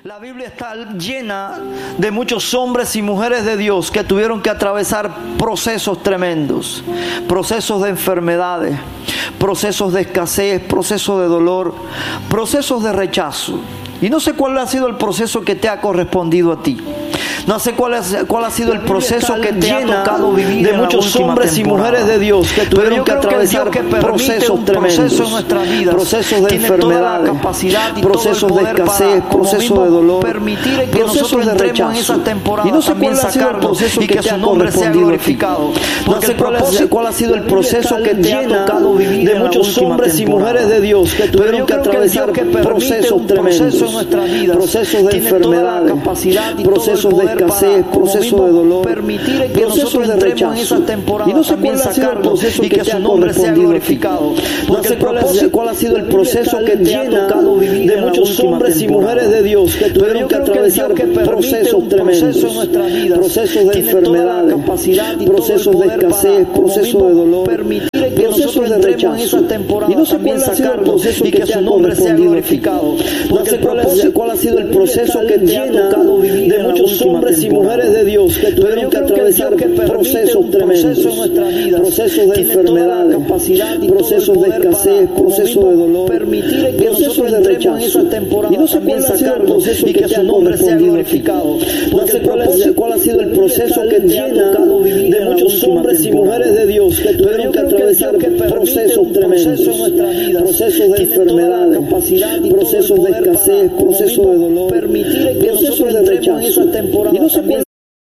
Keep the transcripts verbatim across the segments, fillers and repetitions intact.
La Biblia está llena de muchos hombres y mujeres de Dios que tuvieron que atravesar procesos tremendos, procesos de enfermedades, procesos de escasez, procesos de dolor, procesos de rechazo. Y no sé cuál ha sido el proceso que te ha correspondido a ti. No sé cuál, es, cuál ha sido el proceso que te ha tocado vivir de muchos hombres y mujeres de Dios que tuvieron que atravesar procesos tremendos, procesos de enfermedades, procesos de escasez, procesos de dolor, procesos de rechazo. Y no sé cuál ha sido el proceso que te ha correspondido a ti. No sé cuál, es, cuál ha sido el proceso que te ha tocado vivir de muchos hombres y mujeres de Dios que tuvieron que atravesar procesos tremendos, procesos de enfermedades, procesos de escasez, proceso de dolor, procesos de rechazo. Y no sé cuál ha sido el proceso que te ha correspondido a ti. No sé cuál, es, cuál ha sido el proceso que te ha tocado vivir de muchos hombres y mujeres de Dios que tuvieron que atravesar procesos tremendos, procesos de enfermedades, procesos de escasez, procesos de dolor, procesos de rechazo. Y no sé cuál ha sido el proceso que te ha correspondido a ti. No sé cuál, es, cuál ha sido el proceso que te ha tocado vivir de muchos hombres y mujeres de Dios que tuvieron que atravesar procesos tremendos, procesos de enfermedades, procesos de escasez, procesos de dolor, procesos de rechazo. Y no sé cuál ha sido el proceso que te ha correspondido a ti. No sé cuál, es, cuál ha sido el proceso que te ha tocado vivir de muchos hombres y mujeres de Dios que tuvieron que atravesar procesos tremendos, procesos de enfermedades, procesos de escasez, procesos de dolor, procesos de rechazo. Y no sé cuál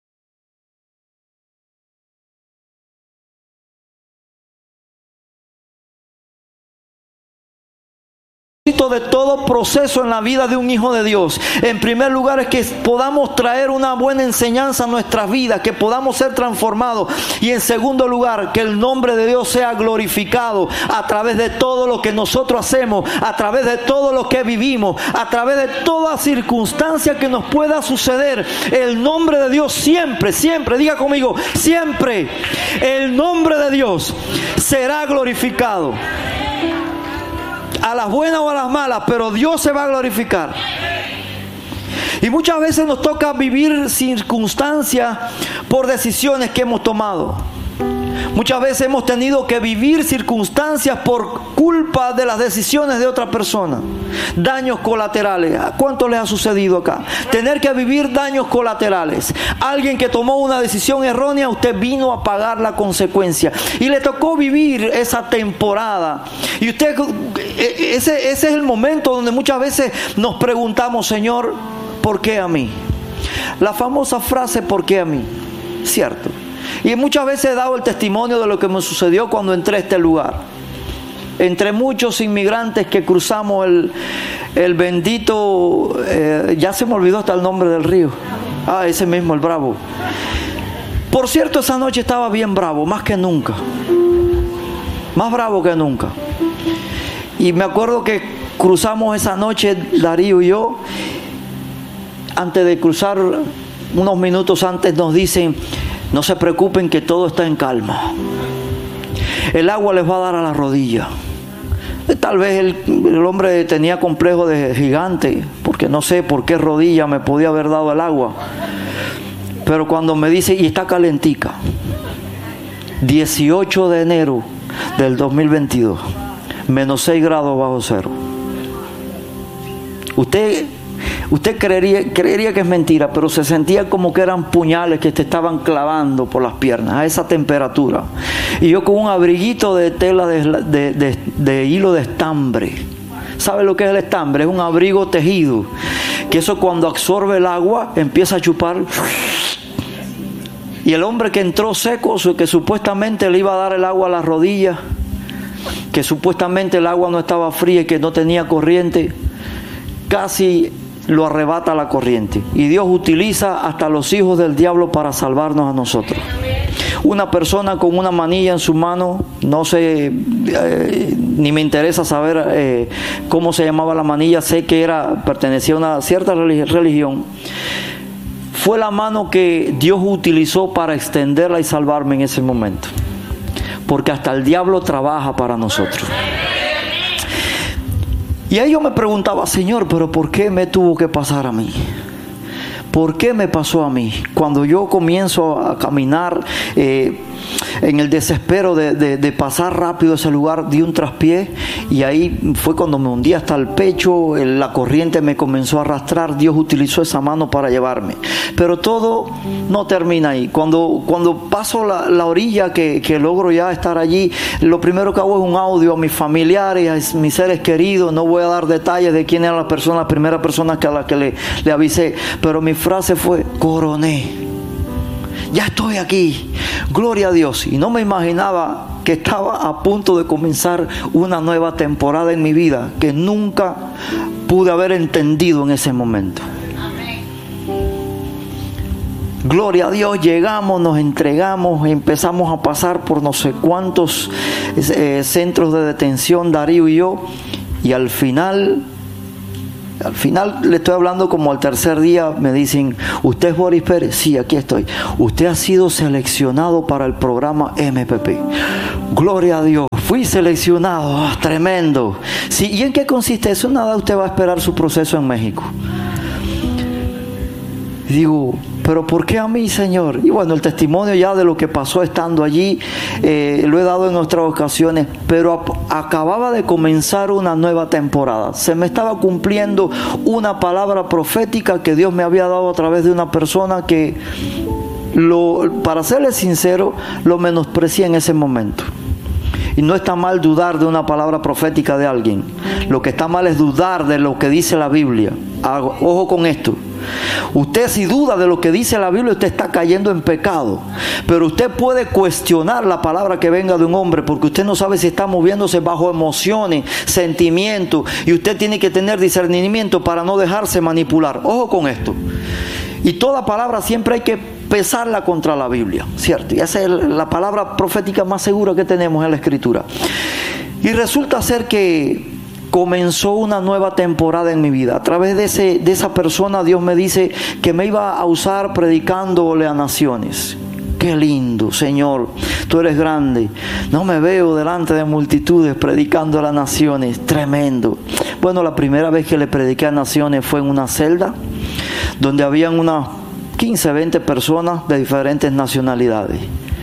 de todo proceso en la vida de un hijo de Dios, en primer lugar, es que podamos traer una buena enseñanza a nuestras vidas, que podamos ser transformados, y en segundo lugar, que el nombre de Dios sea glorificado a través de todo lo que nosotros hacemos, a través de todo lo que vivimos, a través de toda circunstancia que nos pueda suceder. El nombre de Dios siempre, siempre, diga conmigo, siempre el nombre de Dios será glorificado. A las buenas o a las malas, pero Dios se va a glorificar. Y muchas veces nos toca vivir circunstancias por decisiones que hemos tomado. Muchas veces hemos tenido que vivir circunstancias por culpa de las decisiones de otra persona. Daños colaterales. ¿A cuánto les ha sucedido acá? Tener que vivir daños colaterales. Alguien que tomó una decisión errónea, usted vino a pagar la consecuencia. Y le tocó vivir esa temporada. Y usted, ese, ese es el momento donde muchas veces nos preguntamos, Señor, ¿por qué a mí? La famosa frase, ¿por qué a mí? Cierto. Y muchas veces he dado el testimonio de lo que me sucedió cuando entré a este lugar. Entre muchos inmigrantes que cruzamos el, el bendito, eh, ya se me olvidó hasta el nombre del río. Ah, ese mismo, el Bravo. Por cierto, esa noche estaba bien bravo, más que nunca. Más bravo que nunca. Y me acuerdo que cruzamos esa noche, Darío y yo. Antes de cruzar, unos minutos antes nos dicen: no se preocupen, que todo está en calma. El agua les va a dar a la rodilla. Tal vez el, el hombre tenía complejo de gigante, porque no sé por qué rodilla me podía haber dado el agua. Pero cuando me dice, y está calentica, dieciocho de enero del dos mil veintidós, menos seis grados bajo cero. Usted... Usted creería, creería que es mentira, pero se sentía como que eran puñales que te estaban clavando por las piernas a esa temperatura. Y yo con un abriguito de tela de, de, de, de hilo de estambre. ¿Sabe lo que es el estambre? Es un abrigo tejido, que eso cuando absorbe el agua empieza a chupar. Y el hombre que entró seco, que supuestamente le iba a dar el agua a las rodillas, que supuestamente el agua no estaba fría y que no tenía corriente, casi lo arrebata la corriente. Y Dios utiliza hasta los hijos del diablo para salvarnos a nosotros. Una persona con una manilla en su mano, no sé, eh, ni me interesa saber eh, cómo se llamaba la manilla, sé que era, pertenecía a una cierta religión. Fue la mano que Dios utilizó para extenderla y salvarme en ese momento. Porque hasta el diablo trabaja para nosotros. Y ahí yo me preguntaba, Señor, pero ¿por qué me tuvo que pasar a mí? ¿Por qué me pasó a mí? Cuando yo comienzo a caminar eh, en el desespero de, de, de pasar rápido ese lugar, di un traspié y ahí fue cuando me hundí hasta el pecho, la corriente me comenzó a arrastrar, Dios utilizó esa mano para llevarme. Pero todo no termina ahí. Cuando, cuando paso la, la orilla que, que logro ya estar allí, lo primero que hago es un audio a mis familiares, a mis seres queridos. No voy a dar detalles de quién era la persona, la primera persona que a la que le, le avisé, pero mi frase fue: coroné. Ya estoy aquí, gloria a Dios. Y no me imaginaba que estaba a punto de comenzar una nueva temporada en mi vida que nunca pude haber entendido en ese momento. Gloria a Dios, llegamos, nos entregamos, empezamos a pasar por no sé cuántos eh, centros de detención, Darío y yo, y al final... Al final le estoy hablando como al tercer día, me dicen: ¿usted es Boris Pérez? Sí, aquí estoy. Usted ha sido seleccionado para el programa M P P. Gloria a Dios, fui seleccionado. Oh, tremendo. Sí, ¿y en qué consiste eso? Nada, usted va a esperar su proceso en México. Y digo, ¿pero por qué a mí, Señor? Y bueno, el testimonio ya de lo que pasó estando allí, eh, lo he dado en otras ocasiones, pero a, acababa de comenzar una nueva temporada. Se me estaba cumpliendo una palabra profética que Dios me había dado a través de una persona que, lo, para serle sincero, lo menosprecié en ese momento. Y no está mal dudar de una palabra profética de alguien. Lo que está mal es dudar de lo que dice la Biblia. Ojo con esto. Usted, si duda de lo que dice la Biblia, usted está cayendo en pecado. Pero usted puede cuestionar la palabra que venga de un hombre, porque usted no sabe si está moviéndose bajo emociones, sentimientos, y usted tiene que tener discernimiento para no dejarse manipular. Ojo con esto. Y toda palabra siempre hay que pesarla contra la Biblia, ¿cierto? Y esa es la palabra profética más segura que tenemos en la Escritura. Y resulta ser que comenzó una nueva temporada en mi vida. A través de, ese, de esa persona, Dios me dice que me iba a usar predicándole a naciones. Qué lindo, Señor, tú eres grande. No me veo delante de multitudes predicando a las naciones. Tremendo. Bueno, la primera vez que le prediqué a naciones fue en una celda donde habían unas quince, veinte personas de diferentes nacionalidades.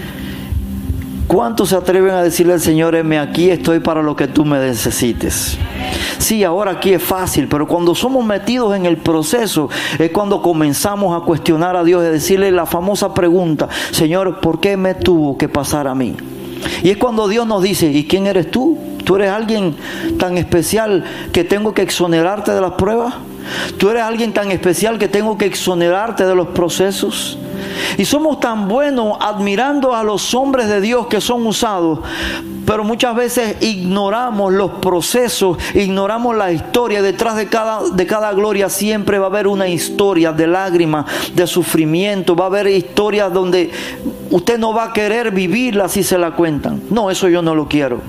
¿Cuántos se atreven a decirle al Señor: heme aquí, estoy para lo que tú me necesites? Sí, ahora aquí es fácil, pero cuando somos metidos en el proceso es cuando comenzamos a cuestionar a Dios y decirle la famosa pregunta: Señor, ¿por qué me tuvo que pasar a mí? Y es cuando Dios nos dice: ¿y quién eres tú? ¿Tú eres alguien tan especial que tengo que exonerarte de las pruebas? ¿Tú eres alguien tan especial que tengo que exonerarte de los procesos? Y somos tan buenos admirando a los hombres de Dios que son usados, pero muchas veces ignoramos los procesos, ignoramos la historia. Detrás de cada, de cada gloria siempre va a haber una historia de lágrimas, de sufrimiento. Va a haber historias donde usted no va a querer vivirla si se la cuentan. No, eso yo no lo quiero.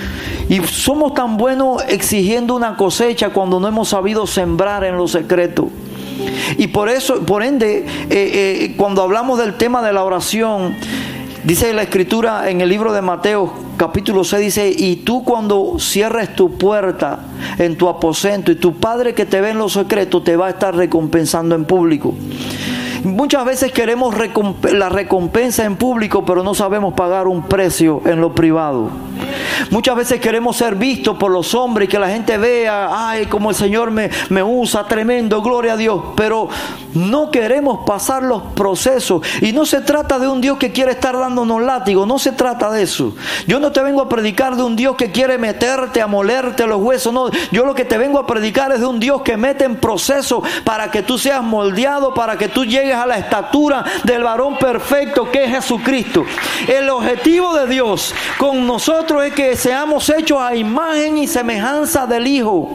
Y somos tan buenos exigiendo una cosecha cuando no hemos sabido sembrar en lo secreto. Y por eso, por ende, eh, eh, cuando hablamos del tema de la oración, dice la Escritura en el libro de Mateo, capítulo seis, dice: y tú, cuando cierres tu puerta en tu aposento, y tu Padre que te ve en lo secreto te va a estar recompensando en público. Muchas veces queremos recomp- la recompensa en público, pero no sabemos pagar un precio en lo privado. Muchas veces queremos ser vistos por los hombres y que la gente vea: ay, como el Señor me, me usa, tremendo, gloria a Dios. Pero no queremos pasar los procesos. Y no se trata de un Dios que quiere estar dándonos látigo, no se trata de eso. Yo no te vengo a predicar de un Dios que quiere meterte, a molerte los huesos. No, yo lo que te vengo a predicar es de un Dios que mete en proceso para que tú seas moldeado, para que tú llegues a la estatura del varón perfecto que es Jesucristo. El objetivo de Dios con nosotros es que seamos hechos a imagen y semejanza del Hijo.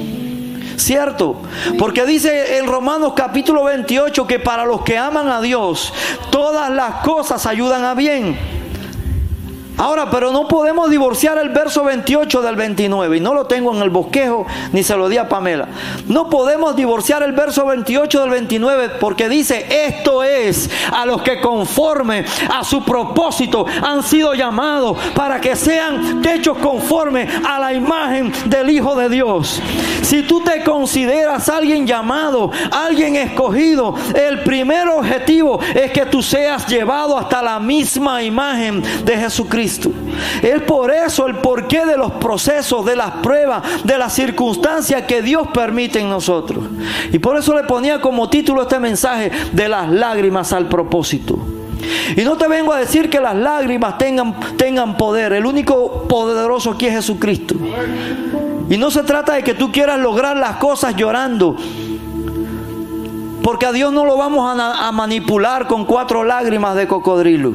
¿Cierto? Porque dice en Romanos capítulo veintiocho que para los que aman a Dios, todas las cosas ayudan a bien. Ahora, pero no podemos divorciar el verso veintiocho del veintinueve, y no lo tengo en el bosquejo, ni se lo di a Pamela. No podemos divorciar el verso veintiocho del veintinueve, porque dice, esto es a los que conforme a su propósito han sido llamados, para que sean hechos conforme a la imagen del Hijo de Dios. Si tú te consideras alguien llamado, alguien escogido, el primer objetivo es que tú seas llevado hasta la misma imagen de Jesucristo. Es por eso el porqué de los procesos, de las pruebas, de las circunstancias que Dios permite en nosotros. Y por eso le ponía como título este mensaje, de las lágrimas al propósito. Y no te vengo a decir que las lágrimas tengan, tengan poder. El único poderoso aquí es Jesucristo. Y no se trata de que tú quieras lograr las cosas llorando, porque a Dios no lo vamos a, a manipular con cuatro lágrimas de cocodrilo.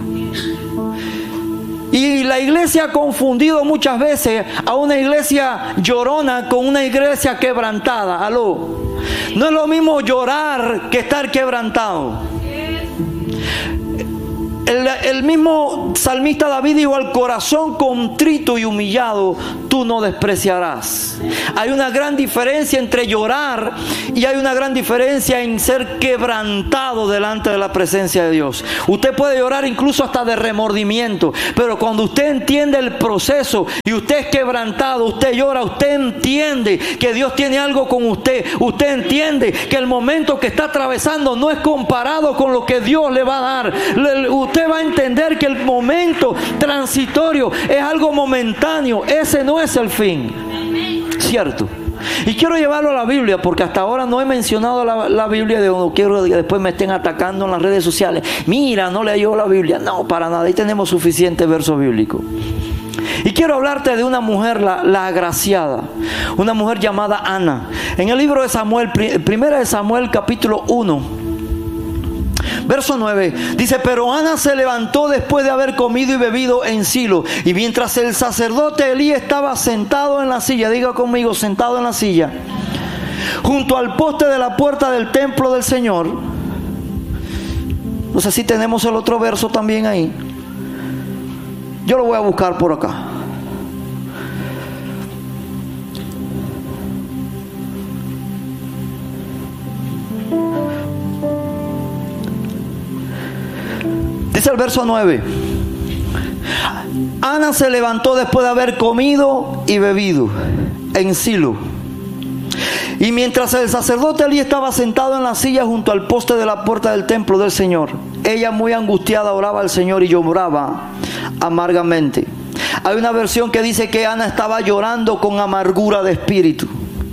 Y la iglesia ha confundido muchas veces a una iglesia llorona con una iglesia quebrantada. Aló. No es lo mismo llorar que estar quebrantado. El, el mismo salmista David dijo, al corazón contrito y humillado tú no despreciarás. Hay una gran diferencia entre llorar y hay una gran diferencia en ser quebrantado delante de la presencia de Dios. Usted puede llorar incluso hasta de remordimiento, pero cuando usted entiende el proceso y usted es quebrantado, usted llora, usted entiende que Dios tiene algo con usted. Usted entiende que el momento que está atravesando no es comparado con lo que Dios le va a dar. Usted Usted va a entender que el momento transitorio es algo momentáneo. Ese no es el fin. ¿Cierto? Y quiero llevarlo a la Biblia, porque hasta ahora no he mencionado la, la Biblia. De no quiero que después me estén atacando en las redes sociales. Mira, no leyó la Biblia. No, para nada. Ahí tenemos suficientes versos bíblicos. Y quiero hablarte de una mujer, la, la agraciada, una mujer llamada Ana. En el libro de Samuel, primera de Samuel, capítulo uno. Verso nueve, dice, pero Ana se levantó después de haber comido y bebido en Silo. Y mientras el sacerdote Elí estaba sentado en la silla, diga conmigo, sentado en la silla, junto al poste de la puerta del templo del Señor. No sé si tenemos el otro verso también ahí. Yo lo voy a buscar por acá. Dice el verso nueve. Ana se levantó después de haber comido y bebido en Silo. Y mientras el sacerdote Elí estaba sentado en la silla junto al poste de la puerta del templo del Señor, ella muy angustiada oraba al Señor y lloraba amargamente. Hay una versión que dice que Ana estaba llorando con amargura de espíritu.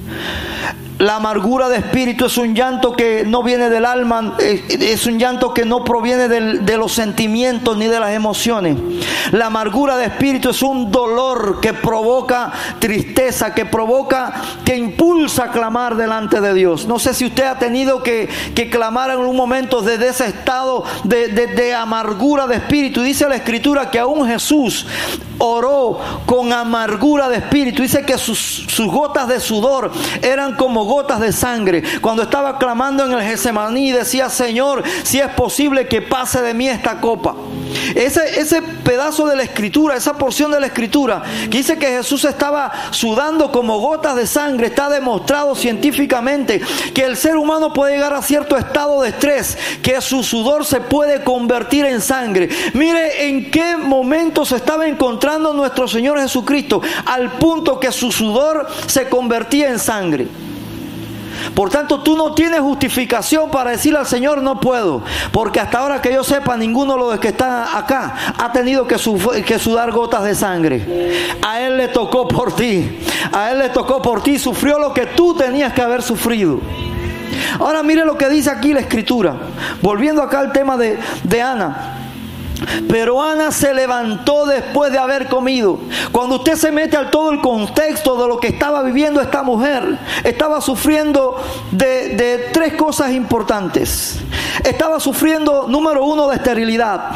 La amargura de espíritu es un llanto que no viene del alma, es un llanto que no proviene del, de los sentimientos ni de las emociones. La amargura de espíritu es un dolor que provoca tristeza, que provoca, que impulsa a clamar delante de Dios. No sé si usted ha tenido que, que clamar en un momento desde ese estado de, de, de amargura de espíritu. Dice la Escritura que aún Jesús oró con amargura de espíritu. Dice que sus, sus gotas de sudor eran como gotas de sangre. Cuando estaba clamando en el Getsemaní, decía, Señor, si es posible que pase de mí esta copa. Ese, ese pedazo de la Escritura, esa porción de la Escritura que dice que Jesús estaba sudando como gotas de sangre, está demostrado científicamente que el ser humano puede llegar a cierto estado de estrés, que su sudor se puede convertir en sangre. Mire en qué momento se estaba encontrando nuestro Señor Jesucristo, al punto que su sudor se convertía en sangre. Por tanto, tú no tienes justificación para decirle al Señor, no puedo, porque hasta ahora que yo sepa, ninguno de los que está acá ha tenido que, que sudar gotas de sangre. A Él le tocó por ti, a Él le tocó por ti, sufrió lo que tú tenías que haber sufrido. Ahora mire lo que dice aquí la Escritura, volviendo acá al tema de, de Ana. Pero Ana se levantó después de haber comido. Cuando usted se mete al todo el contexto de lo que estaba viviendo esta mujer, estaba sufriendo de, de tres cosas importantes. Estaba sufriendo, número uno, de esterilidad.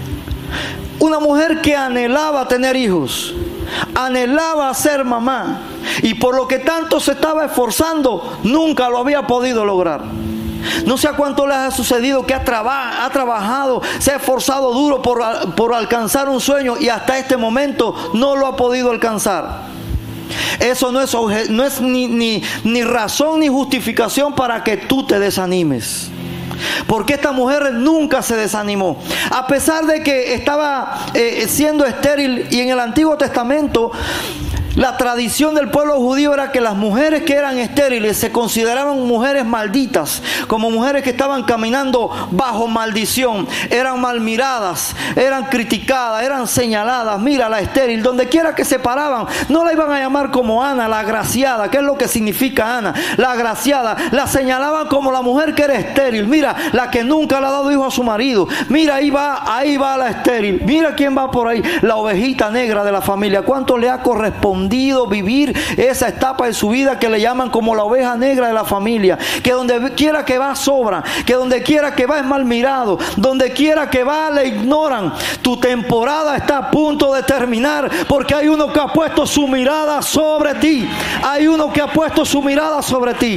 Una mujer que anhelaba tener hijos, anhelaba ser mamá, y por lo que tanto se estaba esforzando, nunca lo había podido lograr. No sé a cuánto les ha sucedido que ha, traba, ha trabajado, se ha esforzado duro por, por alcanzar un sueño y hasta este momento no lo ha podido alcanzar. Eso no es, no es ni, ni, ni razón ni justificación para que tú te desanimes. Porque esta mujer nunca se desanimó. A pesar de que estaba eh, siendo estéril, y en el Antiguo Testamento la tradición del pueblo judío era que las mujeres que eran estériles se consideraban mujeres malditas, como mujeres que estaban caminando bajo maldición, eran mal miradas, eran criticadas, eran señaladas. Mira la estéril, donde quiera que se paraban, no la iban a llamar como Ana, la agraciada. ¿Qué es lo que significa Ana? La agraciada. La señalaban como la mujer que era estéril. Mira, la que nunca le ha dado hijo a su marido. Mira, ahí va, ahí va la estéril. Mira quién va por ahí, la ovejita negra de la familia. ¿Cuánto le ha correspondido vivir esa etapa de su vida que le llaman como la oveja negra de la familia? Que donde quiera que va sobra, que donde quiera que va es mal mirado, donde quiera que va le ignoran. Tu temporada está a punto de terminar, porque hay uno que ha puesto su mirada sobre ti. Hay uno que ha puesto su mirada sobre ti.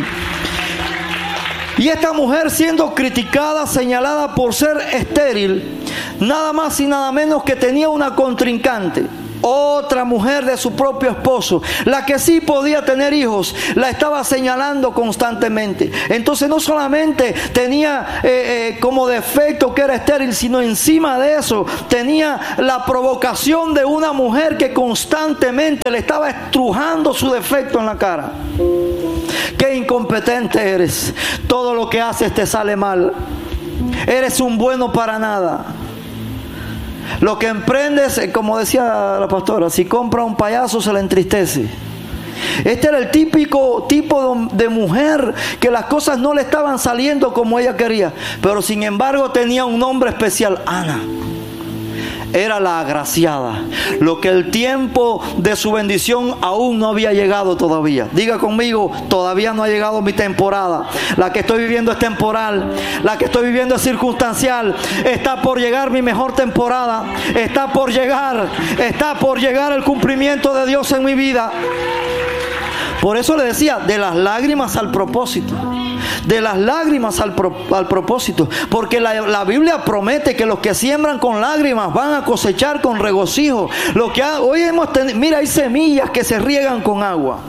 Y esta mujer, siendo criticada, señalada por ser estéril, nada más y nada menos que tenía una contrincante, otra mujer de su propio esposo, la que sí podía tener hijos, la estaba señalando constantemente. Entonces no solamente tenía eh, eh, como defecto que era estéril, sino encima de eso tenía la provocación de una mujer que constantemente le estaba estrujando su defecto en la cara. Qué incompetente eres, todo lo que haces te sale mal, eres un bueno para nada. Lo que emprendes, como decía la pastora, si compra un payaso se le entristece. Este era el típico tipo de mujer que las cosas no le estaban saliendo como ella quería, pero sin embargo tenía un nombre especial, Ana. Era la agraciada. Lo que el tiempo de su bendición aún no había llegado todavía. Diga conmigo, todavía no ha llegado mi temporada. La que estoy viviendo es temporal. La que estoy viviendo es circunstancial. Está por llegar mi mejor temporada. Está por llegar. Está por llegar el cumplimiento de Dios en mi vida. Por eso le decía, de las lágrimas al propósito. De las lágrimas al, pro, al propósito. Porque la, la Biblia promete que los que siembran con lágrimas van a cosechar con regocijo. Lo que ha, hoy hemos tenido, mira, hay semillas que se riegan con agua.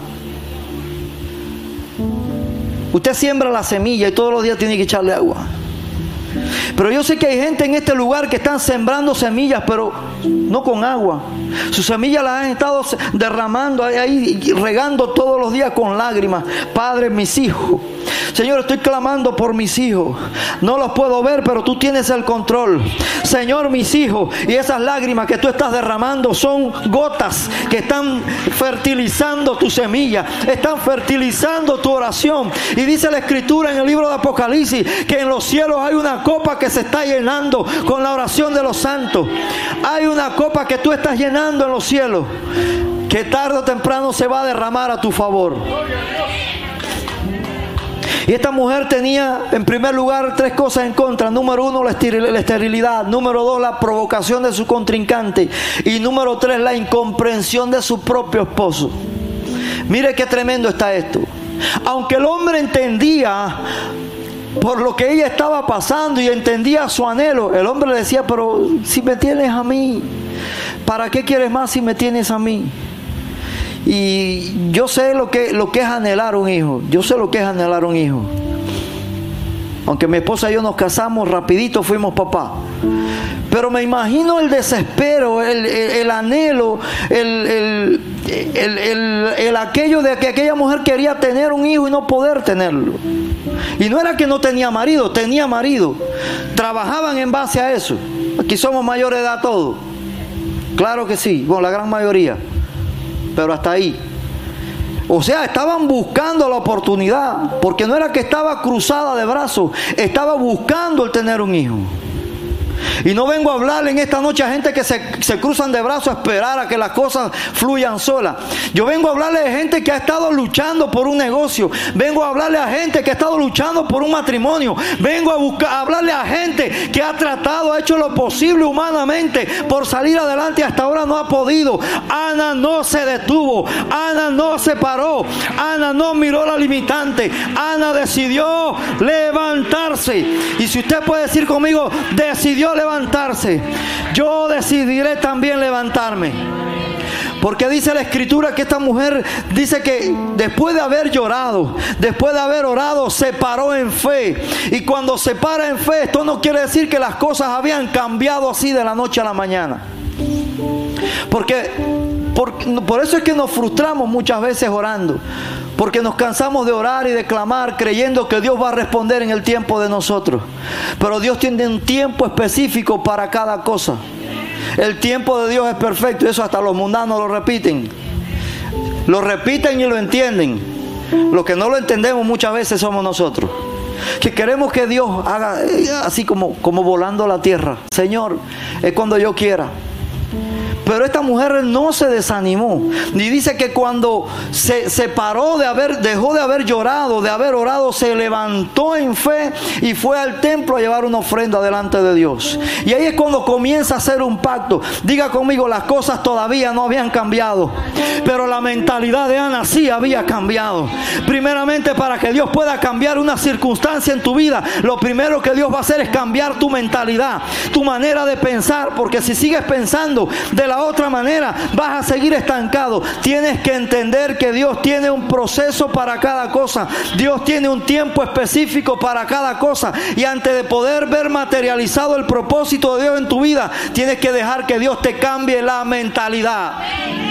Usted siembra la semilla y todos los días tiene que echarle agua. Pero yo sé que hay gente en este lugar que están sembrando semillas, pero no con agua. Sus semillas las han estado derramando ahí, regando todos los días con lágrimas. Padre, mis hijos. Señor, estoy clamando por mis hijos. No los puedo ver, pero tú tienes el control. Señor, mis hijos. Y esas lágrimas que tú estás derramando son gotas que están fertilizando tu semilla. Están fertilizando tu oración. Y dice la Escritura en el libro de Apocalipsis que en los cielos hay una copa que se está llenando con la oración de los santos. Hay una copa que tú estás llenando en los cielos, que tarde o temprano se va a derramar a tu favor. Y esta mujer tenía, en primer lugar, tres cosas en contra. Número uno, la esterilidad. Número dos, la provocación de su contrincante. Y número tres, la incomprensión de su propio esposo. Mire qué tremendo está esto. Aunque el hombre entendía por lo que ella estaba pasando y entendía su anhelo, el hombre le decía, pero si me tienes a mí, ¿para qué quieres más si me tienes a mí? Y yo sé lo que, lo que es anhelar un hijo. Yo sé lo que es anhelar un hijo. Aunque mi esposa y yo nos casamos, rapidito fuimos papá. Pero me imagino el desespero, el, el, el anhelo, el, el, el, el, el aquello de que aquella mujer quería tener un hijo y no poder tenerlo. Y no era que no tenía marido, tenía marido. Trabajaban en base a eso. Aquí somos mayores de edad todos. Claro que sí, bueno, la gran mayoría. Pero hasta ahí. O sea, estaban buscando la oportunidad, porque no era que estaba cruzada de brazos, estaba buscando el tener un hijo. Y no vengo a hablarle en esta noche a gente que se, se cruzan de brazos a esperar a que las cosas fluyan solas. Yo vengo a hablarle de gente que ha estado luchando por un negocio. Vengo a hablarle a gente que ha estado luchando por un matrimonio. Vengo a, buscar, a hablarle a gente que ha tratado, ha hecho lo posible humanamente por salir adelante y hasta ahora no ha podido. Ana no se detuvo. Ana no se paró. Ana no miró la limitante. Ana decidió levantarse. Y si usted puede decir conmigo, decidió levantarse, yo decidiré también levantarme. Porque dice la escritura que esta mujer dice que después de haber llorado, después de haber orado, se paró en fe. Y cuando se para en fe, esto no quiere decir que las cosas habían cambiado así de la noche a la mañana. Porque por, por eso es que nos frustramos muchas veces orando. Porque nos cansamos de orar y de clamar creyendo que Dios va a responder en el tiempo de nosotros. Pero Dios tiene un tiempo específico para cada cosa. El tiempo de Dios es perfecto. Y eso hasta los mundanos lo repiten. Lo repiten y lo entienden. Los que no lo entendemos muchas veces somos nosotros. Que queremos que Dios haga así como, como volando la tierra. Señor, es cuando yo quiera. Pero esta mujer no se desanimó. Ni dice que cuando se, se paró de haber, dejó de haber llorado, de haber orado, se levantó en fe y fue al templo a llevar una ofrenda delante de Dios. Y ahí es cuando comienza a hacer un pacto. Diga conmigo, las cosas todavía no habían cambiado, pero la mentalidad de Ana sí había cambiado. Primeramente, para que Dios pueda cambiar una circunstancia en tu vida, lo primero que Dios va a hacer es cambiar tu mentalidad, tu manera de pensar. Porque si sigues pensando de la otra manera, vas a seguir estancado. Tienes que entender que Dios tiene un proceso para cada cosa. Dios tiene un tiempo específico para cada cosa. Y antes de poder ver materializado el propósito de Dios en tu vida, tienes que dejar que Dios te cambie la mentalidad.